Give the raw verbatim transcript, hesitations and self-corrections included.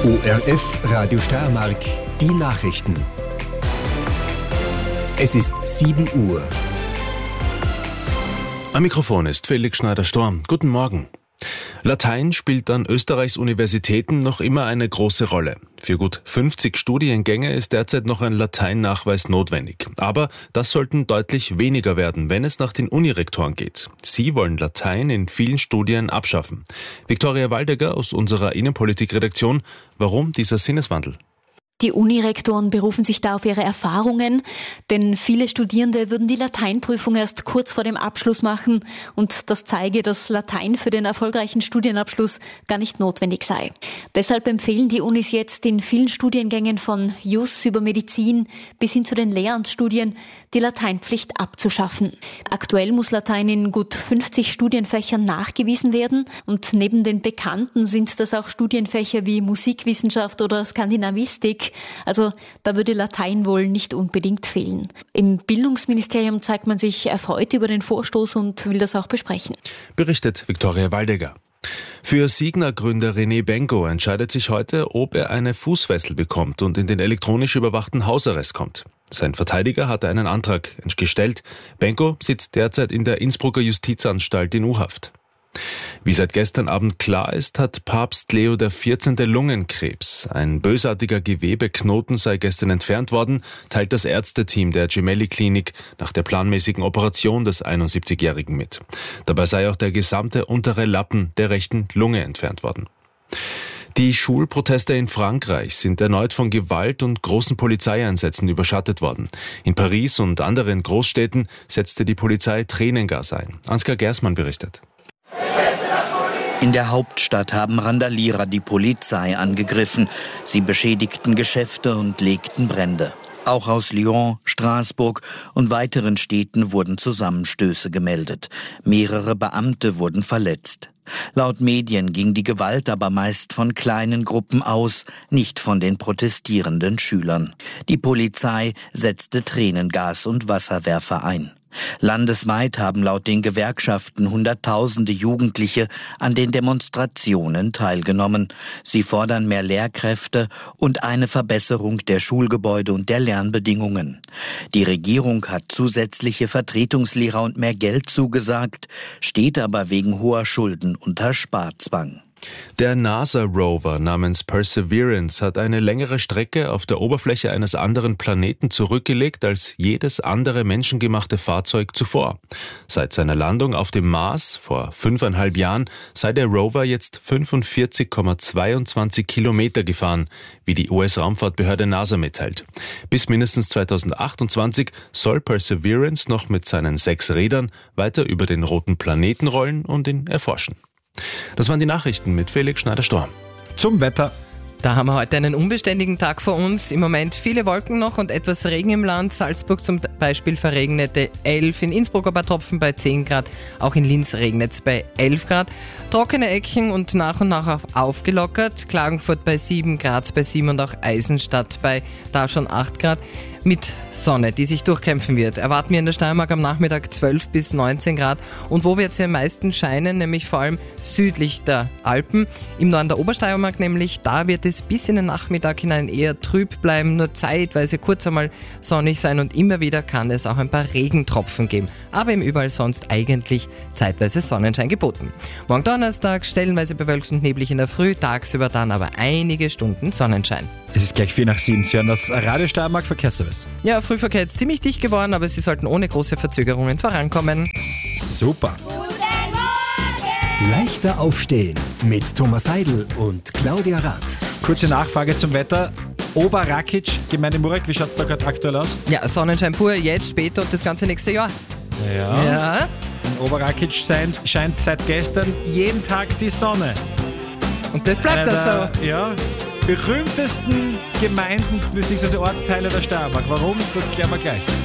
O R F Radio Steiermark, die Nachrichten. Es ist sieben Uhr. Am Mikrofon ist Felix Schneider-Storm. Guten Morgen. Latein spielt an Österreichs Universitäten noch immer eine große Rolle. Für gut fünfzig Studiengänge ist derzeit noch ein Lateinnachweis notwendig. Aber das sollten deutlich weniger werden, wenn es nach den Unirektoren geht. Sie wollen Latein in vielen Studien abschaffen. Viktoria Waldecker aus unserer Innenpolitik-Redaktion. Warum dieser Sinneswandel? Die Unirektoren berufen sich da auf ihre Erfahrungen, denn viele Studierende würden die Lateinprüfung erst kurz vor dem Abschluss machen und das zeige, dass Latein für den erfolgreichen Studienabschluss gar nicht notwendig sei. Deshalb empfehlen die Unis jetzt in vielen Studiengängen von Jus über Medizin bis hin zu den Lehramtsstudien die Lateinpflicht abzuschaffen. Aktuell muss Latein in gut fünfzig Studienfächern nachgewiesen werden und neben den bekannten sind das auch Studienfächer wie Musikwissenschaft oder Skandinavistik. Also da würde Latein wohl nicht unbedingt fehlen. Im Bildungsministerium zeigt man sich erfreut über den Vorstoß und will das auch besprechen. Berichtet Viktoria Waldecker. Für Signa-Gründer René Benko entscheidet sich heute, ob er eine Fußfessel bekommt und in den elektronisch überwachten Hausarrest kommt. Sein Verteidiger hatte einen Antrag gestellt. Benko sitzt derzeit in der Innsbrucker Justizanstalt in U-Haft. Wie seit gestern Abend klar ist, hat Papst Leo der vierzehnte Lungenkrebs. Ein bösartiger Gewebeknoten sei gestern entfernt worden, teilt das Ärzteteam der Gemelli-Klinik nach der planmäßigen Operation des einundsiebzigjährigen mit. Dabei sei auch der gesamte untere Lappen der rechten Lunge entfernt worden. Die Schulproteste in Frankreich sind erneut von Gewalt und großen Polizeieinsätzen überschattet worden. In Paris und anderen Großstädten setzte die Polizei Tränengas ein. Ansgar Gersmann berichtet. In der Hauptstadt haben Randalierer die Polizei angegriffen. Sie beschädigten Geschäfte und legten Brände. Auch aus Lyon, Straßburg und weiteren Städten wurden Zusammenstöße gemeldet. Mehrere Beamte wurden verletzt. Laut Medien ging die Gewalt aber meist von kleinen Gruppen aus, nicht von den protestierenden Schülern. Die Polizei setzte Tränengas und Wasserwerfer ein. Landesweit haben laut den Gewerkschaften Hunderttausende Jugendliche an den Demonstrationen teilgenommen. Sie fordern mehr Lehrkräfte und eine Verbesserung der Schulgebäude und der Lernbedingungen. Die Regierung hat zusätzliche Vertretungslehrer und mehr Geld zugesagt, steht aber wegen hoher Schulden unter Sparzwang. Der NASA-Rover namens Perseverance hat eine längere Strecke auf der Oberfläche eines anderen Planeten zurückgelegt als jedes andere menschengemachte Fahrzeug zuvor. Seit seiner Landung auf dem Mars vor fünfeinhalb Jahren sei der Rover jetzt fünfundvierzig Komma zweiundzwanzig Kilometer gefahren, wie die U S-Raumfahrtbehörde NASA mitteilt. Bis mindestens zweitausendachtundzwanzig soll Perseverance noch mit seinen sechs Rädern weiter über den roten Planeten rollen und ihn erforschen. Das waren die Nachrichten mit Felix Schneider-Storm. Zum Wetter. Da haben wir heute einen unbeständigen Tag vor uns. Im Moment viele Wolken noch und etwas Regen im Land. Salzburg zum Beispiel verregnete elf, in Innsbruck ein paar Tropfen bei zehn Grad. Auch in Linz regnet es bei elf Grad. Trockene Ecken und nach und nach auf aufgelockert. Klagenfurt bei sieben, Graz bei sieben und auch Eisenstadt bei da schon acht Grad. Mit Sonne, die sich durchkämpfen wird, erwarten wir in der Steiermark am Nachmittag zwölf bis neunzehn Grad. Und wo wird es am meisten scheinen, nämlich vor allem südlich der Alpen. Im Norden der Obersteiermark nämlich, da wird es bis in den Nachmittag hinein eher trüb bleiben, nur zeitweise kurz einmal sonnig sein und immer wieder kann es auch ein paar Regentropfen geben. Aber eben überall sonst eigentlich zeitweise Sonnenschein geboten. Morgen Donnerstag stellenweise bewölkt und neblig in der Früh, tagsüber dann aber einige Stunden Sonnenschein. Es ist gleich vier nach sieben. Sie hören das Radio Steiermark Verkehrsservice. Ja, Frühverkehr ist ziemlich dicht geworden, aber Sie sollten ohne große Verzögerungen vorankommen. Super. Leichter aufstehen mit Thomas Seidel und Claudia Rath. Kurze Nachfrage zum Wetter. Oberrakic, Gemeinde Murek, wie schaut es da gerade aktuell aus? Ja, Sonnenschein pur, jetzt, später und das ganze nächste Jahr. Ja. Ja. In Oberrakic scheint seit gestern jeden Tag die Sonne. Und das bleibt das so. Ja. Berühmtesten Gemeinden bzw. Ortsteile der Steiermark. Warum? Das klären wir gleich.